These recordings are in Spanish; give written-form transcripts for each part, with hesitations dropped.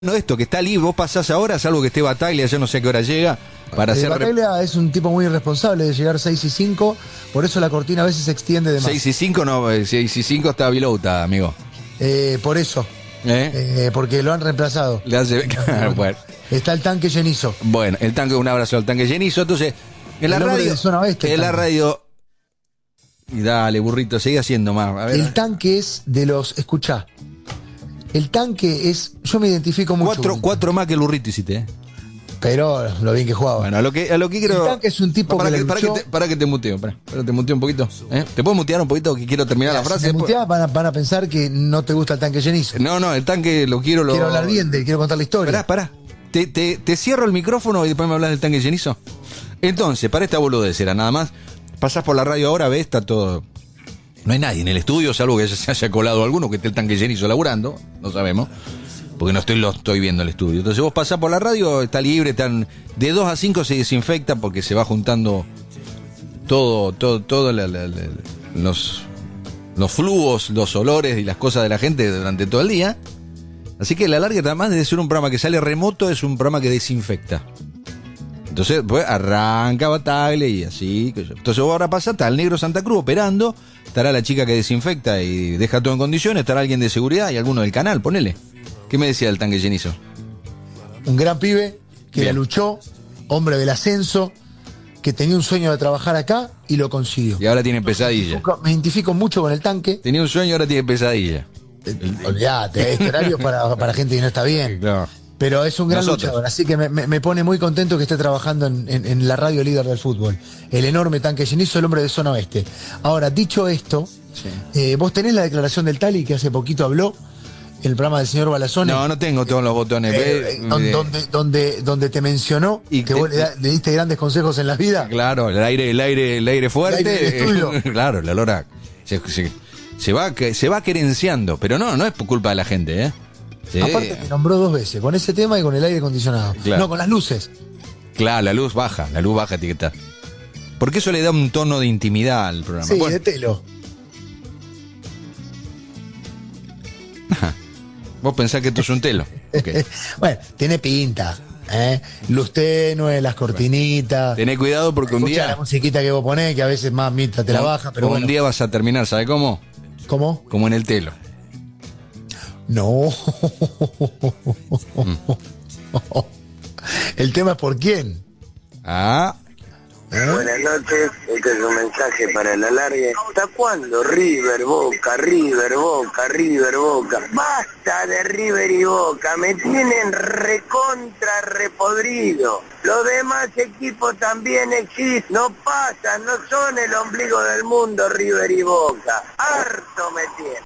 No, esto que está libre, vos pasás ahora, salvo que esté Bataglia, yo no sé a qué hora llega, para hacer... Bataglia es un tipo muy irresponsable de llegar 6 y 5, por eso la cortina a veces se extiende de más. 6 y 5 no, 6 y 5 está Vilouta, amigo. Por eso. Porque lo han reemplazado. Le hace... Bueno. Está el tanque Llenizo. Bueno, el tanque, un abrazo al tanque Llenizo. Entonces, en la radio... Zona Oeste, en la radio... Y dale, burrito, sigue haciendo más. A ver. El tanque es de los... Escuchá. El tanque es... Yo me identifico mucho. Cuatro más que el burrito hiciste, Pero lo bien que jugaba. Bueno, a lo que quiero... El tanque es un tipo para que te muteo, para te muteo un poquito. ¿Te puedo mutear un poquito que quiero terminar la frase? Si te muteás, van a pensar que no te gusta el tanque Llenizo. No, el tanque lo quiero... Quiero hablar bien quiero contar la historia. Pará. Te cierro el micrófono y después me hablas del tanque Llenizo. Entonces, para esta boludez era nada más. Pasás por la radio ahora, ves, está todo... No hay nadie en el estudio, salvo que se haya colado alguno que esté el tanque Llenizo laburando, no sabemos, porque lo estoy viendo el estudio. Entonces vos pasás por la radio, está libre, están de 2 a 5 se desinfecta porque se va juntando todo los flujos, los olores y las cosas de la gente durante todo el día. Así que la larga, además de ser un programa que sale remoto, es un programa que desinfecta. Entonces, pues arranca Bataglia y así. Entonces vos ahora pasás, está el negro Santa Cruz operando, estará la chica que desinfecta y deja todo en condiciones, estará alguien de seguridad y alguno del canal, ponele. ¿Qué me decía del tanque Llenizo? Un gran pibe que la luchó, hombre del ascenso, que tenía un sueño de trabajar acá y lo consiguió. Y ahora tiene pesadilla. Me identifico mucho con el tanque. Tenía un sueño y ahora tiene pesadilla. Olvídate, este horario para gente que no está bien. Claro. Pero es un gran luchador, así que me pone muy contento que esté trabajando en la radio líder del fútbol. El enorme tanque Llenizo, el hombre de zona oeste. Ahora, dicho esto, sí. Vos tenés la declaración del Tali que hace poquito habló en el programa del señor Balazone. No tengo todos los botones. Donde te mencionó y que vos le diste grandes consejos en la vida. Claro, el aire fuerte. Claro, el olor a... Se va querenciando, pero no es por culpa de la gente, ¿eh? Sí. Aparte te nombró 2 veces, con ese tema y con el aire acondicionado. Claro. No, con las luces. Claro, la luz baja etiqueta. Porque eso le da un tono de intimidad al programa. Sí, bueno. De telo. Vos pensás que esto es un telo. Okay. Bueno, tiene pinta. Luz tenue, las cortinitas. Tené cuidado porque un día... la musiquita que vos ponés, que a veces más mitad te la baja, pero bueno. Un día vas a terminar, ¿sabe cómo? ¿Cómo? Como en el telo. No. El tema es por quién. Buenas noches, este es un mensaje para el alargue. ¿Hasta cuándo River, Boca, River, Boca, River, Boca? Basta de River y Boca, me tienen recontra repodrido. Los demás equipos también existen, no pasan, no son el ombligo del mundo River y Boca. Harto me tienen.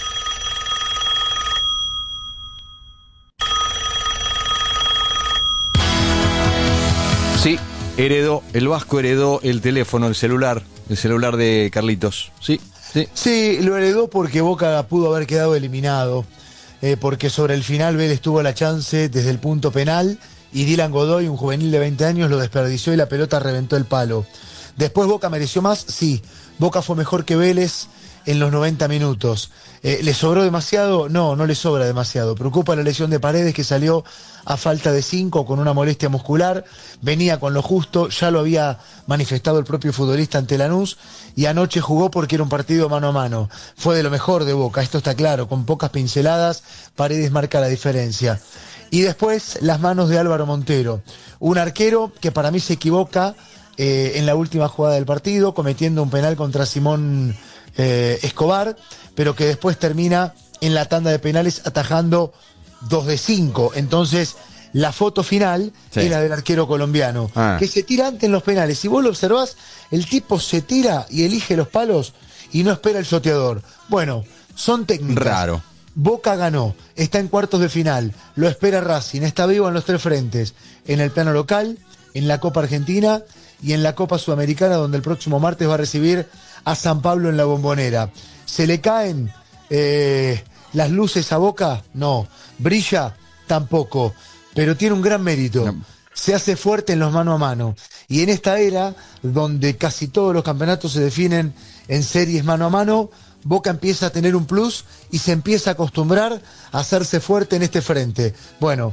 Sí, el Vasco heredó el teléfono, el celular de Carlitos. Sí, lo heredó porque Boca pudo haber quedado eliminado, porque sobre el final Vélez tuvo la chance desde el punto penal y Dylan Godoy, un juvenil de 20 años, lo desperdició y la pelota reventó el palo. Después Boca mereció más, sí, Boca fue mejor que Vélez en los 90 minutos. ¿Le sobró demasiado? No le sobra demasiado. Preocupa la lesión de Paredes, que salió a falta de 5 con una molestia muscular. Venía con lo justo, ya lo había manifestado el propio futbolista ante Lanús, y anoche jugó porque era un partido mano a mano. Fue de lo mejor de Boca, esto está claro, con pocas pinceladas, Paredes marca la diferencia. Y después las manos de Álvaro Montero, un arquero que para mí se equivoca en la última jugada del partido, cometiendo un penal contra Simón Escobar, pero que después termina en la tanda de penales atajando 2 de 5. Entonces la foto final era del arquero colombiano, que se tira antes en los penales. Si vos lo observás, el tipo se tira y elige los palos y no espera el shoteador. Bueno, son técnicas. Raro. Boca ganó, está en cuartos de final, lo espera Racing, está vivo en los 3 frentes, en el plano local, en la Copa Argentina y en la Copa Sudamericana, donde el próximo martes va a recibir a San Pablo en la Bombonera. ¿Se le caen las luces a Boca? No. ¿Brilla? Tampoco. Pero tiene un gran mérito. No. Se hace fuerte en los mano a mano. Y en esta era, donde casi todos los campeonatos se definen en series mano a mano, Boca empieza a tener un plus y se empieza a acostumbrar a hacerse fuerte en este frente. Bueno,